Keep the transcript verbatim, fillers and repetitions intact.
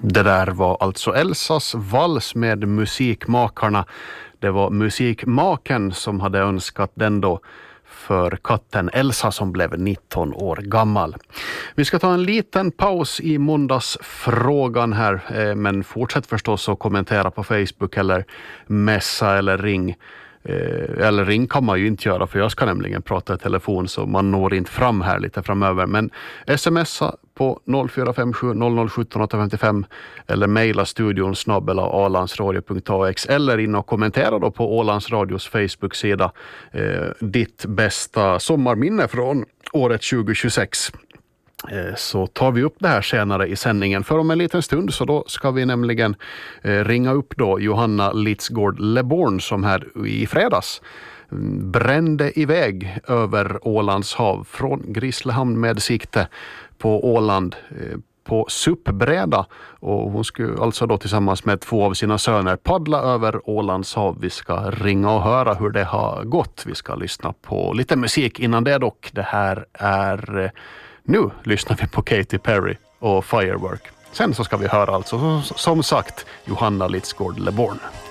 Det där var alltså Elsas vals med Musikmakarna. Det var musikmaken som hade önskat den då för katten Elsa som blev nitton år gammal. Vi ska ta en liten paus i måndagsfrågan här, men fortsätt förstås att kommentera på Facebook eller messa eller ring. Eller ring kan man ju inte göra, för jag ska nämligen prata i telefon så man når inte fram här lite framöver. Men smsa på noll fyra fem sju noll noll ett sju åtta fem fem eller mejla studion snabbela ålandsradio punkt a x eller in och kommentera då på Ålands Radios Facebook-sida eh, ditt bästa sommarminne från året tjugo tjugosex. Så tar vi upp det här senare i sändningen. För om en liten stund så då ska vi nämligen eh, ringa upp då Johanna Litzgård Leborn som här i fredags brände iväg över Ålands hav från Grisslehamn med sikte på Åland eh, på suppbräda, och hon skulle alltså då tillsammans med två av sina söner paddla över Ålands hav. Vi ska ringa och höra hur det har gått. Vi ska lyssna på lite musik innan det dock. Det här är eh, Nu lyssnar vi på Katy Perry och Firework. Sen så ska vi höra alltså som sagt Johanna Litzgård Leborn.